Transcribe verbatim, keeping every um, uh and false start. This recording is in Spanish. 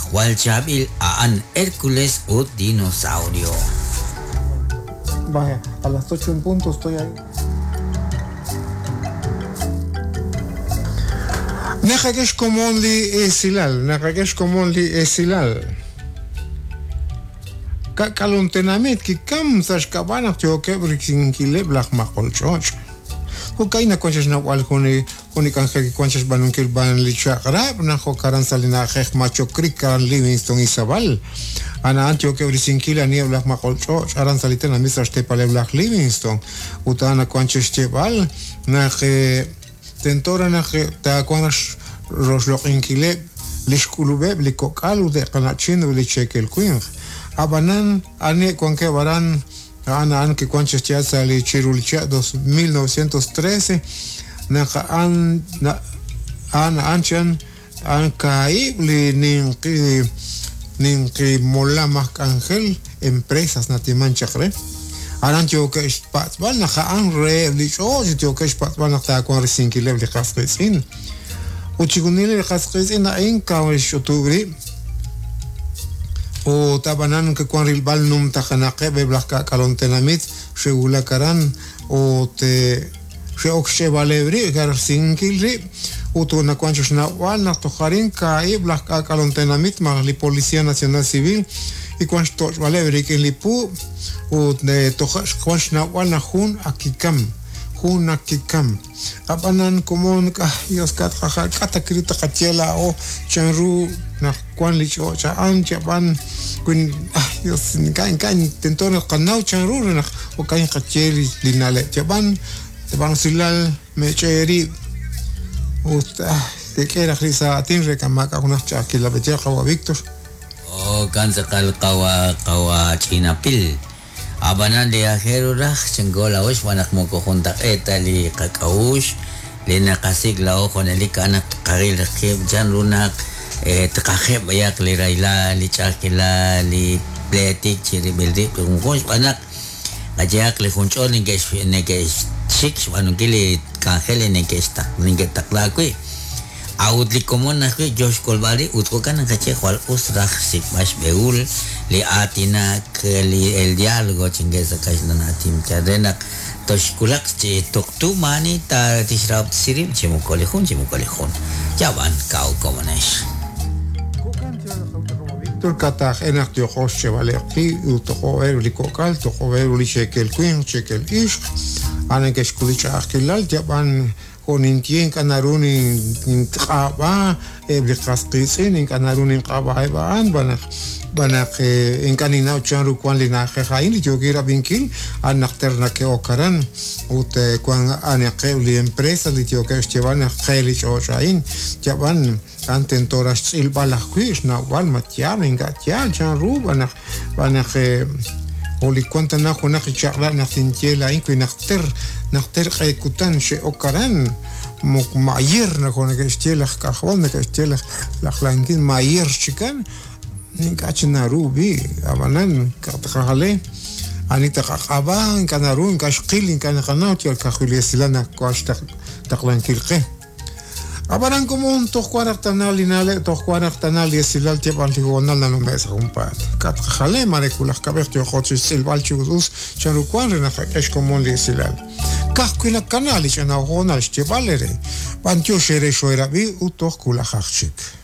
Hualchabil a an Hércules o dinosaurio. Vaya, a las ocho en punto estoy ahí. Najakesh komonli esilal, najakesh komonli esilal. Kalontenamit ki kam sash kabanak tioke brixinkile blak makolchoch. Kukaina conchas na wal koni koni kanje conchas banunkil ban lichaqrab na ho karan salina khekh macho krik karan Livingston Isabal. Ana antioke brixinkile ni blak makolchoch aran salitena misra ste pale blak Livingston. Utana conchas tebal na khe tentora na khe ta konash rosloqinkile lishkulube likokalu de qanachin lichekel queen. Abanan ane konke baran ana an que concha chiasa li chirulcha mil novecientos trece na an na an anchan an kai li ninki ninki mola mak angel empresas na timancha kre anan yo que spat ban na an re li cho yo que spat ban na con cinco le li khasqin u chigunile li khasqin in kawish octubre o tabanan que con rilbal num tajanaqe beblaka kalontenamit shegula karan o te sheokshe valebri gar sinkilri o to na kwanchos na wal na tojarin kai blaka kalontenamit ma li policía nacional civil y kwancho valebri que lipu o de tojas kwanch na wal na hun akikam hun akikam abanan komon ka yoskat kha katakrita kachela o chanru na kwan licho cha an chaban kun yos kan kan tentor qanau chanru na o kan khacheli linale chaban taban silal mecheri o te kera khisa tin rekamaka kuna chaki la beja qawa Victor o kan sakal qawa qawa chinapil abanan de ajerurah chengola osh wanak moko junta etali kakaush lena kasig lao con el kana qaril khib janrunak تقاخب ياك لي رايلا لي تشاكلا لي بلاتيك تشيري بلدي كونش انا اجاك لي كونشول نيجش نيجش شيكش وانو كيلي كانخلي نيجش تا نيجي تقلا كوي اود لي كومون نخي جوش كولباري وتكو كان كاتشي خال اسراخ سيك باش بيقول لي اتينا كلي الديالوغو تشنجز كايسنا ناتيم تادنا تشكلك تكتو ماني تا تشرب سيريم تشمو كولي خون تشمو كولي خون جابان كاو كومنش Turkatach enak tio hoche valerki u to hover likokal to hover li shekel queen shekel ish anen ke skulicha akilal jaban konin tien kanarun in qaba e bi qasqisin in kanarun in qaba ban banak banak in kanina chanru kwan li na khain jo gira binkil an nakterna ke okaran ut kwan anaqe li empresa li tio ke chevan khayli chochain jaban anten toras il balakwish na wal matiam ingatial chanru banak banak oli kwanta na khona khichala na tinchela in kuin nakter nakter qaykutan she okaran mok mayer na khona ke stela khawal na ke stela la khlankin mayer chikan ingachna rubi abanan katkale anita qaba kanarun kashqil kan qanat yal kakhuli silana kwash taqlankilqe Abaran como un tojuaractanal y nale tojuaractanal y silal tiempo antigonal no me es un pat. Cat jale mareculas cabestio hochis silval chudus charuquan renaja es como un silal. Cascuila canal y chana gonal stevalere. Pantio shere shoerabi u tojuala hachik.